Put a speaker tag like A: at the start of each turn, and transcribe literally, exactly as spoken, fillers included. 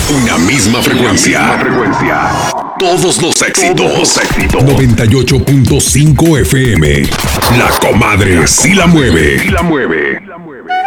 A: Una misma frecuencia.
B: Una misma frecuencia.
A: Todos los éxitos.
B: Todos los éxitos.
A: noventa y ocho punto cinco F M. La comadre sí la mueve.
B: Sí la mueve. Sí la mueve.